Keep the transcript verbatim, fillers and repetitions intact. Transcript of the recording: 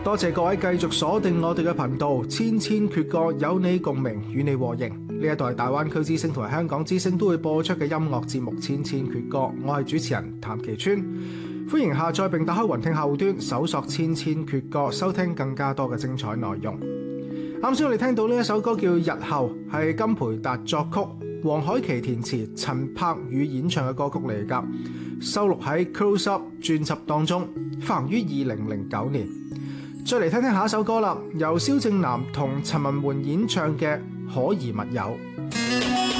多謝各位繼續鎖定我哋嘅頻道，千千闕歌有你共鳴，與你和應。呢一代大灣區之聲同埋香港之聲都會播出嘅音樂節目《千千闕歌》，我係主持人譚其川。歡迎下載並打開雲聽客戶端，搜索《千千闕歌》，收聽更加多嘅精彩內容。啱先我哋聽到呢一首歌叫《日後》，係金培達作曲，黃凱琪填詞，陳柏宇演唱嘅歌曲嚟㗎，收錄喺《Close Up》專輯當中，發行於二零零九年。再嚟聽聽下一首歌啦，由蕭正楠同陳文媛演唱嘅《可疑密友》。